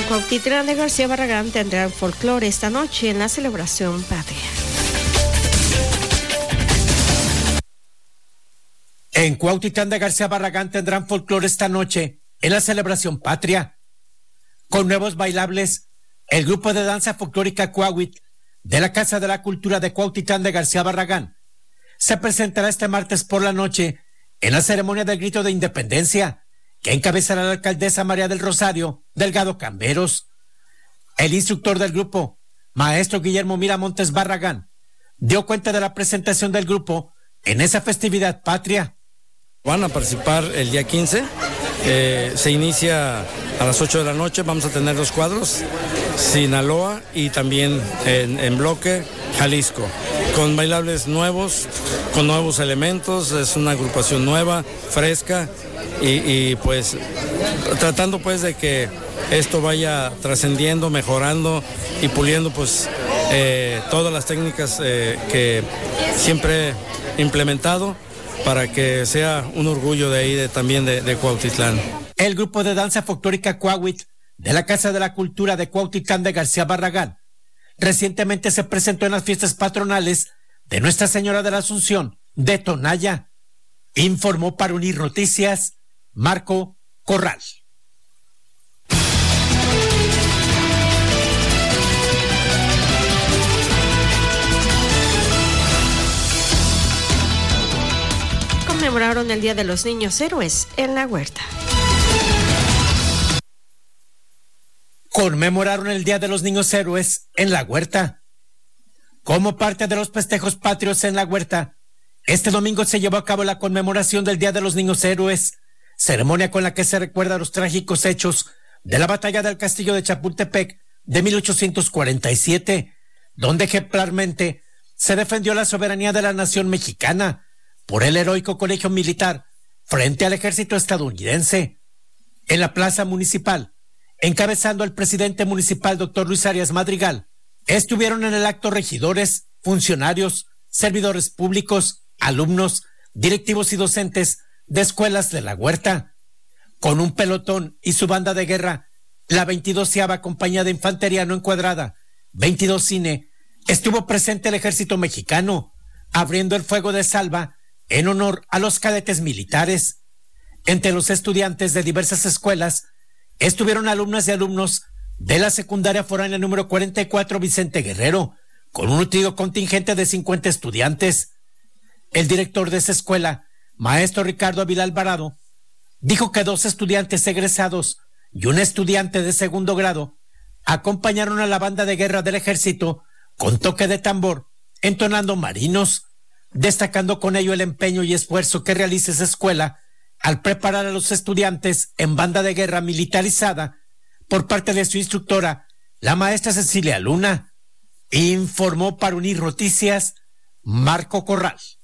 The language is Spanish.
Cuautitlán de García Barragán tendrán folclore esta noche en la celebración patria. En Cuautitlán de García Barragán tendrán folclore esta noche en la celebración patria. Con nuevos bailables, el grupo de danza folclórica Cuauhit de la Casa de la Cultura de Cuautitlán de García Barragán se presentará este martes por la noche en la ceremonia del Grito de Independencia, que encabezará la alcaldesa María del Rosario Delgado Camberos. El instructor del grupo, maestro Guillermo Miramontes Barragán, dio cuenta de la presentación del grupo en esa festividad patria. Van a participar el día 15, se inicia a las 8 de la noche, vamos a tener 2 cuadros, Sinaloa y también en bloque Jalisco, con bailables nuevos, con nuevos elementos, es una agrupación nueva, fresca y pues tratando pues de que esto vaya trascendiendo, mejorando y puliendo pues todas las técnicas que siempre he implementado para que sea un orgullo de ahí también de Cuautitlán. El grupo de danza folclórica Cuauhit de la Casa de la Cultura de Cuautitlán de García Barragán recientemente se presentó en las fiestas patronales de Nuestra Señora de la Asunción de Tonaya. Informó para Unir Noticias Marco Corral. Conmemoraron el Día de los Niños Héroes en La Huerta. Conmemoraron el Día de los Niños Héroes en La Huerta. Como parte de los festejos patrios en La Huerta, este domingo se llevó a cabo la conmemoración del Día de los Niños Héroes, ceremonia con la que se recuerda los trágicos hechos de la batalla del Castillo de Chapultepec de 1847, donde ejemplarmente se defendió la soberanía de la nación mexicana por el heroico colegio militar frente al ejército estadounidense. En la plaza municipal, encabezando el presidente municipal doctor Luis Arias Madrigal, estuvieron en el acto regidores, funcionarios, servidores públicos, alumnos, directivos y docentes de escuelas de La Huerta. Con un pelotón y su banda de guerra, la 22ª Compañía de Infantería No Encuadrada, 22 Cine, estuvo presente el ejército mexicano, abriendo el fuego de salva en honor a los cadetes militares. Entre los estudiantes de diversas escuelas estuvieron alumnas y alumnos de la secundaria foránea número 44 Vicente Guerrero, con un nutrido contingente de 50 estudiantes. El director de esa escuela, maestro Ricardo Ávila Alvarado, dijo que 2 estudiantes egresados y un estudiante de segundo grado acompañaron a la banda de guerra del ejército con toque de tambor, entonando marinos, destacando con ello el empeño y esfuerzo que realiza esa escuela al preparar a los estudiantes en banda de guerra militarizada por parte de su instructora, la maestra Cecilia Luna. Informó para Unir Noticias Marco Corral.